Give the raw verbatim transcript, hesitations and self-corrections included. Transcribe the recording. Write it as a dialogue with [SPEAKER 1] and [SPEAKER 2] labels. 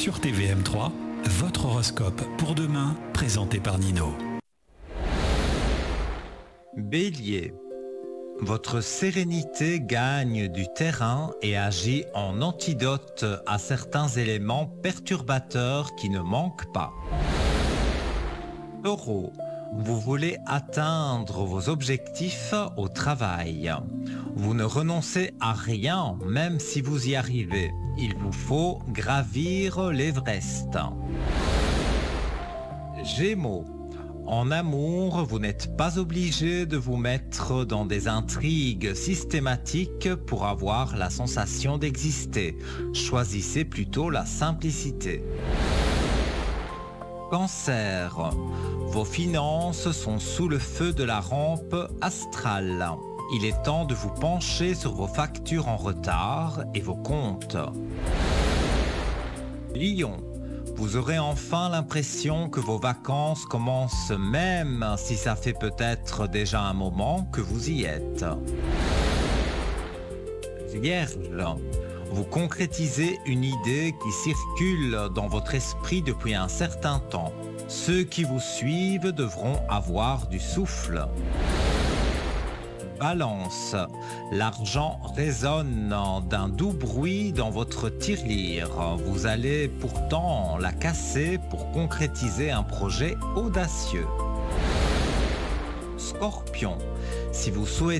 [SPEAKER 1] Sur T V M trois, votre horoscope pour demain, présenté par Nino.
[SPEAKER 2] Bélier, votre sérénité gagne du terrain et agit en antidote à certains éléments perturbateurs qui ne manquent pas. Taureau, vous voulez atteindre vos objectifs au travail. Vous ne renoncez à rien, même si vous y arrivez. Il vous faut gravir l'Everest. Gémeaux, en amour, vous n'êtes pas obligé de vous mettre dans des intrigues systématiques pour avoir la sensation d'exister. Choisissez plutôt la simplicité. Cancer, vos finances sont sous le feu de la rampe astrale. Il est temps de vous pencher sur vos factures en retard et vos comptes. Lion, vous aurez enfin l'impression que vos vacances commencent même si ça fait peut-être déjà un moment que vous y êtes. Vierge, vous concrétisez une idée qui circule dans votre esprit depuis un certain temps. Ceux qui vous suivent devront avoir du souffle. Balance, l'argent résonne d'un doux bruit dans votre tirelire. Vous allez pourtant la casser pour concrétiser un projet audacieux. Scorpion, si vous souhaitez